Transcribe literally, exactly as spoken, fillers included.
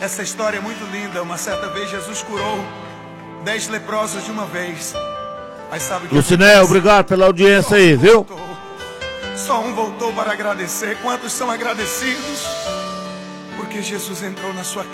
Essa história é muito linda. Uma certa vez Jesus curou dez leprosos de uma vez. Mas sabe o que Luciné, obrigado pela audiência aí, viu? Voltou. Só um voltou para agradecer. Quantos são agradecidos? Porque Jesus entrou na sua casa.